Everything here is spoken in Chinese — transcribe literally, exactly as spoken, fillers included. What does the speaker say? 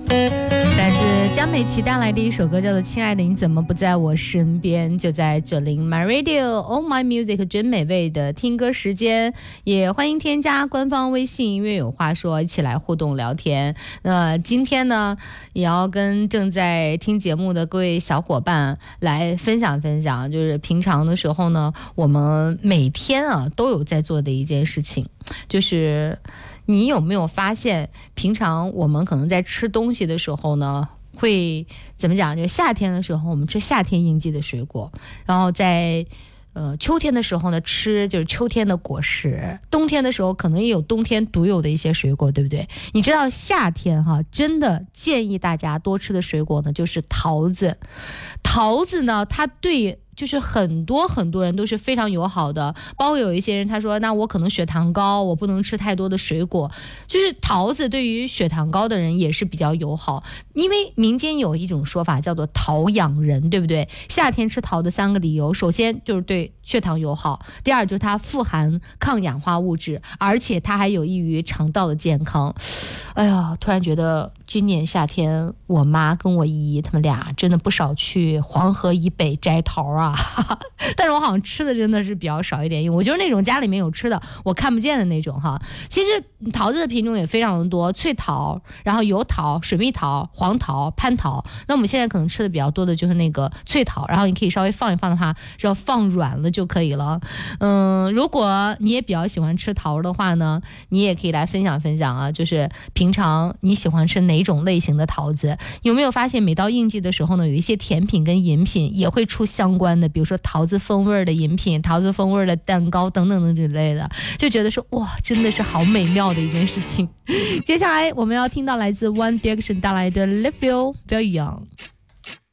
来自江美琪带来的一首歌叫做《亲爱的你怎么不在我身边》，就在这里 My Radio All My Music 真美味的听歌时间，也欢迎添加官方微信音乐有话说，一起来互动聊天。那今天呢也要跟正在听节目的各位小伙伴来分享分享，就是平常的时候呢我们每天啊都有在做的一件事情，就是你有没有发现平常我们可能在吃东西的时候呢会怎么讲，就夏天的时候我们吃夏天应季的水果，然后在呃秋天的时候呢吃就是秋天的果实，冬天的时候可能也有冬天独有的一些水果，对不对？你知道夏天哈真的建议大家多吃的水果呢就是桃子。桃子呢它对就是很多很多人都是非常友好的，包括有一些人他说那我可能血糖高，我不能吃太多的水果，就是桃子对于血糖高的人也是比较友好，因为民间有一种说法叫做桃养人，对不对？夏天吃桃的三个理由，首先就是对血糖友好，第二就是它富含抗氧化物质，而且它还有益于肠道的健康。哎呀，突然觉得今年夏天我妈跟我姨他们俩真的不少去黄河以北摘桃啊但是我好像吃的真的是比较少一点，因为我就是那种家里面有吃的我看不见的那种哈。其实桃子的品种也非常的多，脆桃，然后油桃、水蜜桃、黄桃、蟠桃，那我们现在可能吃的比较多的就是那个脆桃，然后你可以稍微放一放的话，只要放软了就可以了。嗯，如果你也比较喜欢吃桃的话呢，你也可以来分享分享啊，就是平常你喜欢吃哪种类型的桃子？有没有发现每到应季的时候呢，有一些甜品跟饮品也会出相关的，比如说桃子风味的饮品、桃子风味的蛋糕等等等之类的，就觉得说哇，真的是好美妙的一件事情。接下来我们要听到来自 One Direction 带来的 Live Feel Very Young。